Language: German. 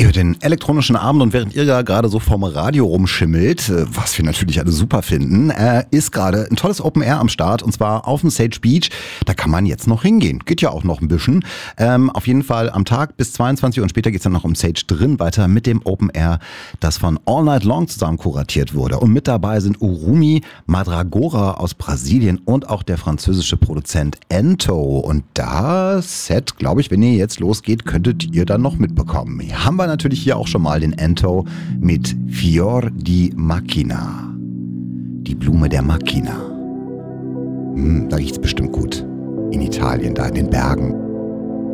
Über den elektronischen Abend und während ihr da gerade so vorm Radio rumschimmelt, was wir natürlich alle super finden, ist gerade ein tolles Open Air am Start und zwar auf dem Sage Beach. Da kann man jetzt noch hingehen. Geht ja auch noch ein bisschen. Auf jeden Fall am Tag bis 22 Uhr und später geht's dann noch im Sage drin weiter mit dem Open Air, das von All Night Long zusammen kuratiert wurde. Und mit dabei sind Urumi, Madragora aus Brasilien und auch der französische Produzent Ento. Und das Set, glaube ich, wenn ihr jetzt losgeht, könntet ihr dann noch mitbekommen. Hier haben wir natürlich hier auch schon mal den Ento mit Fior di Macchina. Die Blume der Macchina. Da riecht's bestimmt gut. In Italien, da in den Bergen.